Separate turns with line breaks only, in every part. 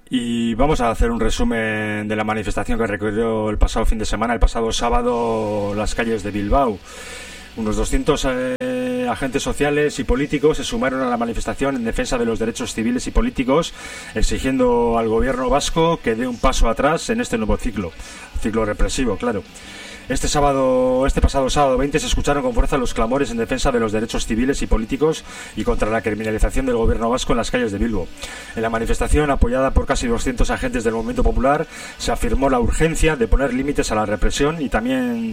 Y vamos a hacer un resumen de la manifestación que recorrió el pasado fin de semana, el pasado sábado, las calles de Bilbao. Unos 200 agentes sociales y políticos se sumaron a la manifestación en defensa de los derechos civiles y políticos, exigiendo al gobierno vasco que dé un paso atrás en este nuevo ciclo represivo, claro. Este pasado sábado 20 se escucharon con fuerza los clamores en defensa de los derechos civiles y políticos y contra la criminalización del gobierno vasco en las calles de Bilbo. En la manifestación, apoyada por casi 200 agentes del Movimiento Popular, se afirmó la urgencia de poner límites a la represión y también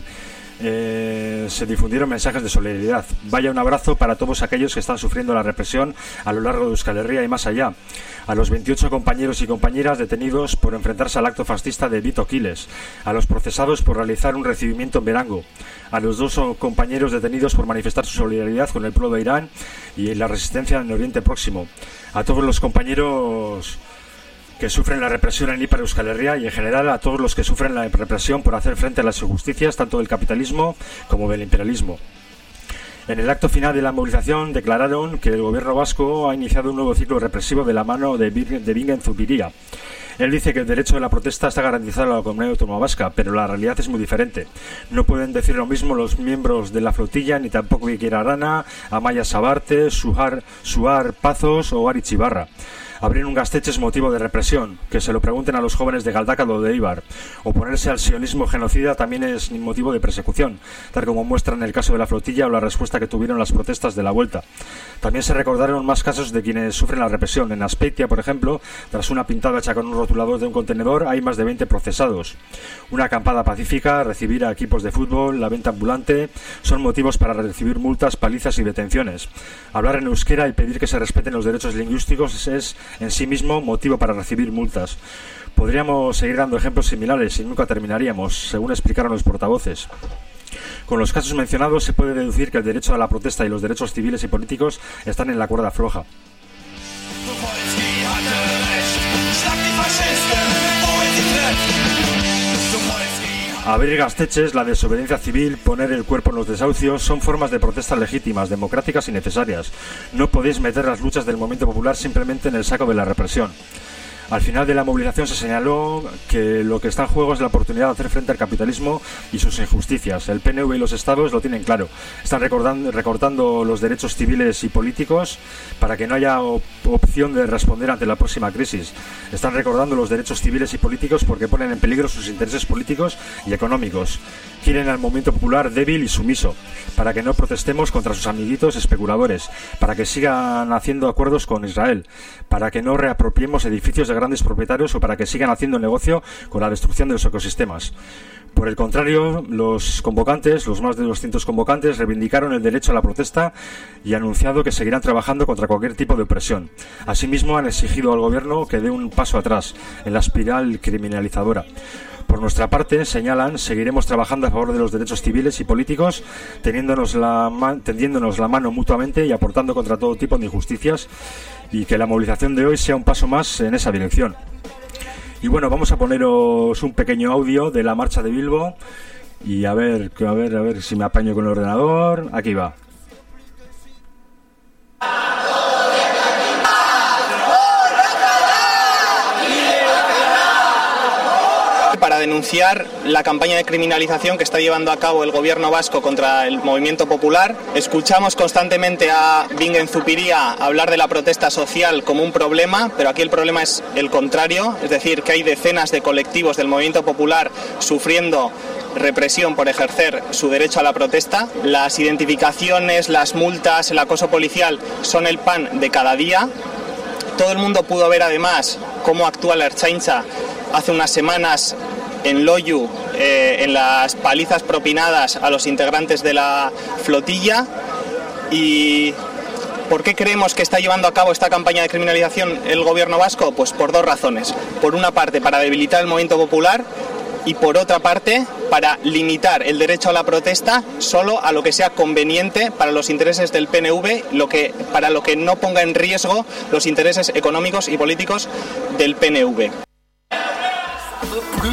se difundieron mensajes de solidaridad. Vaya un abrazo para todos aquellos que están sufriendo la represión a lo largo de Euskal Herria y más allá. A los 28 compañeros y compañeras detenidos por enfrentarse al acto fascista de Vito Quiles, a los procesados por realizar un recibimiento en Berango, a los 2 compañeros detenidos por manifestar su solidaridad con el pueblo de Irán y la resistencia en Oriente Próximo, a todos los compañeros que sufren la represión en Ipar Euskal Herria y en general a todos los que sufren la represión por hacer frente a las injusticias tanto del capitalismo como del imperialismo. En el acto final de la movilización declararon que el gobierno vasco ha iniciado un nuevo ciclo represivo de la mano de Bingen Zupiria. Él dice que el derecho de la protesta está garantizado a la Comunidad Autónoma Vasca, pero la realidad es muy diferente. No pueden decir lo mismo los miembros de la flotilla, ni tampoco Iker Arana, Amaia Sabarte, Suar Pazos o Aritz Ibarra. Abrir un Gaztetxe es motivo de represión, que se lo pregunten a los jóvenes de Galdakao o de Eibar. Oponerse al sionismo genocida también es motivo de persecución, tal como muestran el caso de la flotilla o la respuesta que tuvieron las protestas de la vuelta. También se recordaron más casos de quienes sufren la represión. En Azpeitia, por ejemplo, tras una pintada hecha con un rotulador de un contenedor, hay más de 20 procesados. Una acampada pacífica, recibir a equipos de fútbol, la venta ambulante, son motivos para recibir multas, palizas y detenciones. Hablar en euskera y pedir que se respeten los derechos lingüísticos es en sí mismo motivo para recibir multas. Podríamos seguir dando ejemplos similares y nunca terminaríamos, según explicaron los portavoces. Con los casos mencionados se puede deducir que el derecho a la protesta y los derechos civiles y políticos están en la cuerda floja. Abrir Gaztetxes, la desobediencia civil, poner el cuerpo en los desahucios son formas de protesta legítimas, democráticas y necesarias. No podéis meter las luchas del movimiento popular simplemente en el saco de la represión. Al final de la movilización se señaló que lo que está en juego es la oportunidad de hacer frente al capitalismo y sus injusticias. El PNV y los estados lo tienen claro. Están recortando los derechos civiles y políticos para que no haya opción de responder ante la próxima crisis. Están recordando los derechos civiles y políticos porque ponen en peligro sus intereses políticos y económicos. Quieren al movimiento popular débil y sumiso, para que no protestemos contra sus amiguitos especuladores, para que sigan haciendo acuerdos con Israel, para que no reapropiemos edificios de grandes propietarios o para que sigan haciendo negocio con la destrucción de los ecosistemas. Por el contrario, los convocantes, los más de 200 convocantes, reivindicaron el derecho a la protesta y han anunciado que seguirán trabajando contra cualquier tipo de opresión. Asimismo, han exigido al gobierno que dé un paso atrás en la espiral criminalizadora. Por nuestra parte, señalan, seguiremos trabajando a favor de los derechos civiles y políticos, tendiéndonos la mano mutuamente y aportando contra todo tipo de injusticias, y que la movilización de hoy sea un paso más en esa dirección. Y bueno, vamos a poneros un pequeño audio de la marcha de Bilbo y a ver si me apaño con el ordenador. Aquí va.
Para denunciar la campaña de criminalización que está llevando a cabo el gobierno vasco contra el movimiento popular. Escuchamos constantemente a Bingen Zupiria hablar de la protesta social como un problema, pero aquí el problema es el contrario, es decir, que hay decenas de colectivos del movimiento popular sufriendo represión por ejercer su derecho a la protesta. Las identificaciones, las multas, el acoso policial son el pan de cada día. Todo el mundo pudo ver además cómo actúa la Ertzaintza hace unas semanas en Loiu, en las palizas propinadas a los integrantes de la flotilla. ¿Y por qué creemos que está llevando a cabo esta campaña de criminalización el gobierno vasco? Pues por 2 razones. Por una parte, para debilitar el movimiento popular, y por otra parte, para limitar el derecho a la protesta solo a lo que sea conveniente para los intereses del PNV, para lo que no ponga en riesgo los intereses económicos y políticos del PNV.